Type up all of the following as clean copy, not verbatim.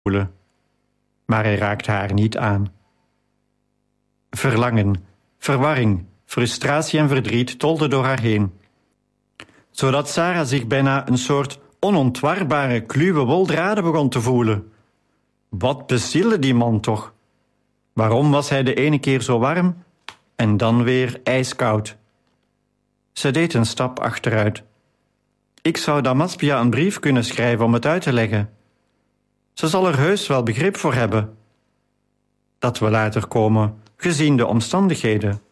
voelen. Maar hij raakte haar niet aan. Verlangen, verwarring, frustratie en verdriet tolden door haar heen, zodat Sarah zich bijna een soort onontwarbare kluwe woldraden begon te voelen. Wat bezielde die man toch? Waarom was hij de ene keer zo warm en dan weer ijskoud? Ze deed een stap achteruit. Ik zou Damaspia een brief kunnen schrijven om het uit te leggen. Ze zal er heus wel begrip voor hebben. Dat we later komen, gezien de omstandigheden.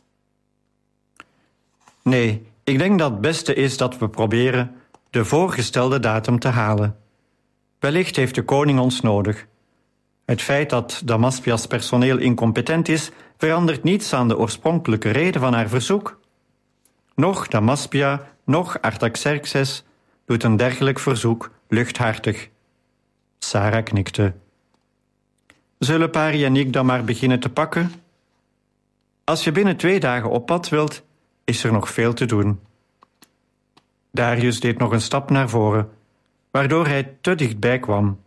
Nee, ik denk dat het beste is dat we proberen de voorgestelde datum te halen. Wellicht heeft de koning ons nodig. Het feit dat Damaspia's personeel incompetent is, verandert niets aan de oorspronkelijke reden van haar verzoek. Noch Damaspia, noch Artaxerxes doet een dergelijk verzoek luchthartig. Sarah knikte. Zullen Pari en ik dan maar beginnen te pakken? Als je binnen 2 dagen op pad wilt, is er nog veel te doen. Darius deed nog een stap naar voren, waardoor hij te dichtbij kwam.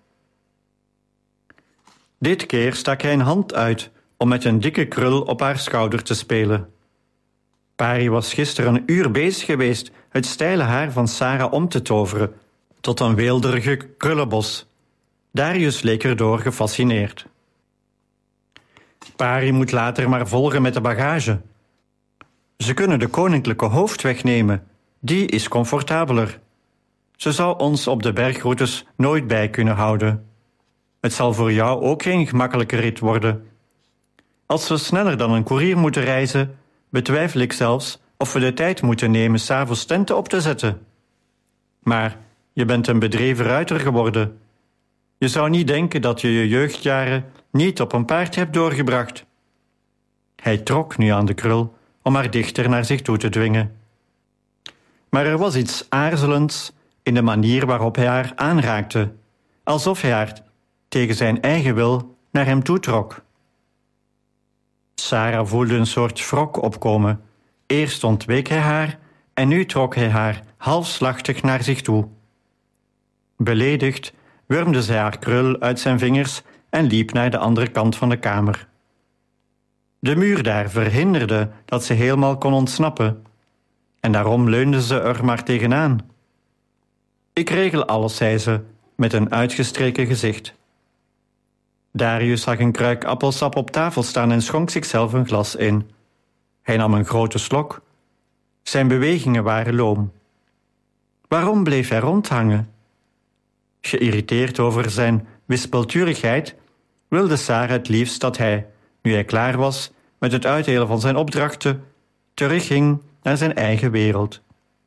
Dit keer stak hij een hand uit om met een dikke krul op haar schouder te spelen. Pari was gisteren een uur bezig geweest het steile haar van Sarah om te toveren tot een weelderige krullenbos. Darius leek erdoor gefascineerd. Pari moet later maar volgen met de bagage. Ze kunnen de koninklijke hoofdweg nemen. Die is comfortabeler. Ze zou ons op de bergroutes nooit bij kunnen houden. Het zal voor jou ook geen gemakkelijke rit worden. Als we sneller dan een koerier moeten reizen, betwijfel ik zelfs of we de tijd moeten nemen 's avonds tenten op te zetten. Maar je bent een bedreven ruiter geworden. Je zou niet denken dat je je jeugdjaren niet op een paard hebt doorgebracht. Hij trok nu aan de krul om haar dichter naar zich toe te dwingen. Maar er was iets aarzelends in de manier waarop hij haar aanraakte, alsof hij haar tegen zijn eigen wil naar hem toetrok. Sarah voelde een soort wrok opkomen. Eerst ontweek hij haar en nu trok hij haar halfslachtig naar zich toe. Beledigd wurmde zij haar krul uit zijn vingers en liep naar de andere kant van de kamer. De muur daar verhinderde dat ze helemaal kon ontsnappen, en daarom leunde ze er maar tegenaan. Ik regel alles, zei ze, met een uitgestreken gezicht. Darius zag een kruik appelsap op tafel staan en schonk zichzelf een glas in. Hij nam een grote slok. Zijn bewegingen waren loom. Waarom bleef hij rondhangen? Geïrriteerd over zijn wispelturigheid wilde Sarah het liefst dat hij, nu hij klaar was met het uitdelen van zijn opdrachten, terugging naar zijn eigen wereld.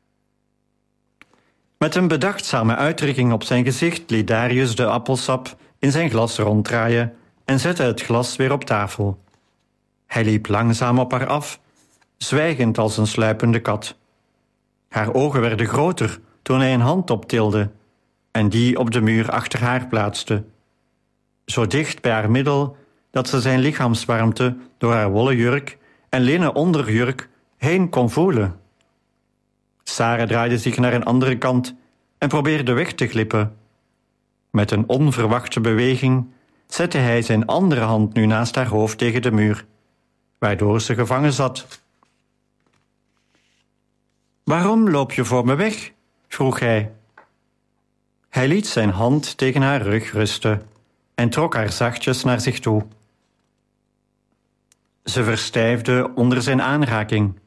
Met een bedachtzame uitdrukking op zijn gezicht liet Darius de appelsap in zijn glas ronddraaien en zette het glas weer op tafel. Hij liep langzaam op haar af, zwijgend als een sluipende kat. Haar ogen werden groter toen hij een hand optilde en die op de muur achter haar plaatste. Zo dicht bij haar middel dat ze zijn lichaamswarmte door haar wollen jurk en linnen onderjurk heen kon voelen. Sarah draaide zich naar een andere kant en probeerde weg te glippen. Met een onverwachte beweging zette hij zijn andere hand nu naast haar hoofd tegen de muur, waardoor ze gevangen zat. Waarom loop je voor me weg? Vroeg hij. Hij liet zijn hand tegen haar rug rusten en trok haar zachtjes naar zich toe. Ze verstijfde onder zijn aanraking.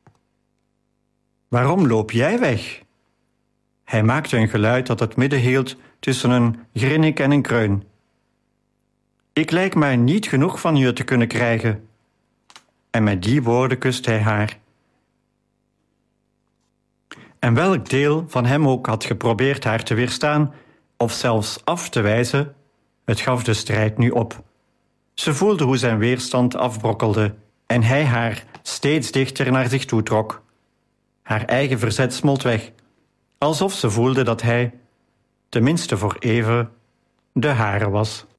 Waarom loop jij weg? Hij maakte een geluid dat het midden hield tussen een grinnik en een kreun. Ik lijk maar niet genoeg van je te kunnen krijgen. En met die woorden kuste hij haar. En welk deel van hem ook had geprobeerd haar te weerstaan of zelfs af te wijzen, het gaf de strijd nu op. Ze voelde hoe zijn weerstand afbrokkelde en hij haar steeds dichter naar zich toe trok. Haar eigen verzet smolt weg, alsof ze voelde dat hij, tenminste voor even, de hare was.